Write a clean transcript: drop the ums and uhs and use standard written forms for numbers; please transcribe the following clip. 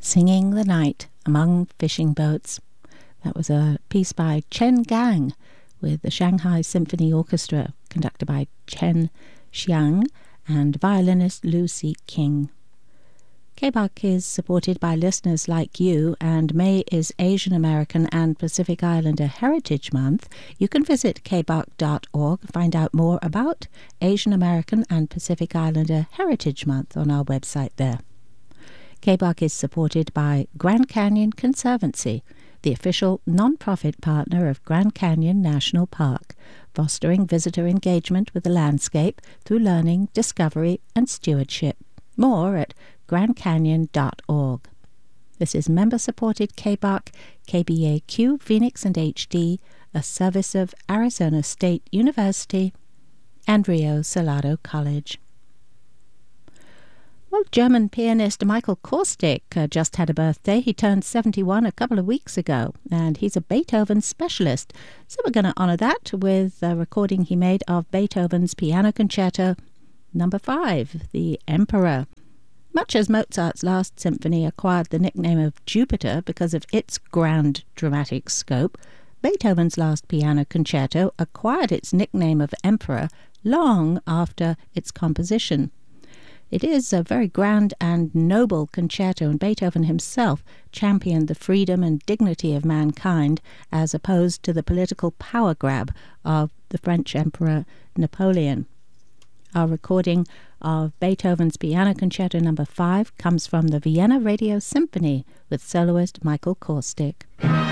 Singing the Night Among Fishing Boats. That was a piece by Chen Gang with the Shanghai Symphony Orchestra, conducted by Chen Xiang and violinist Lucy King. KBUK is supported by listeners like you, and May is Asian American and Pacific Islander Heritage Month. You can visit kbuk.org, find out more about Asian American and Pacific Islander Heritage Month on our website there. KBUK is supported by Grand Canyon Conservancy, the official non-profit partner of Grand Canyon National Park, fostering visitor engagement with the landscape through learning, discovery, and stewardship. More at grandcanyon.org. This is member-supported KBUK, KBAQ, Phoenix and HD, a service of Arizona State University and Rio Salado College. Well, German pianist Michael Korstic just had a birthday. He turned 71 a couple of weeks ago, and he's a Beethoven specialist. So we're going to honor that with a recording he made of Beethoven's Piano Concerto No. 5, The Emperor. Much as Mozart's last symphony acquired the nickname of Jupiter because of its grand dramatic scope, Beethoven's last piano concerto acquired its nickname of Emperor long after its composition. It is a very grand and noble concerto, and Beethoven himself championed the freedom and dignity of mankind as opposed to the political power grab of the French Emperor Napoleon. Our recording of Beethoven's Piano Concerto No. 5 comes from the Vienna Radio Symphony with soloist Michael Korstic.